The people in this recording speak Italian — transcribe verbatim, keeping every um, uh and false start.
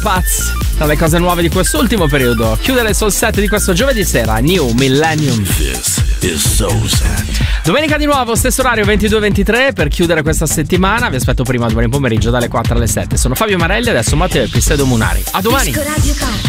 Paz, tra le cose nuove di quest'ultimo periodo. Chiudere sul set di questo giovedì sera, New Millennium. This is so sad. Domenica di nuovo, stesso orario ventidue ventitré per chiudere questa settimana. Vi aspetto prima domani pomeriggio dalle quattro alle sette. Sono Fabio Marelli, adesso Matteo e Pistedo Munari. A domani.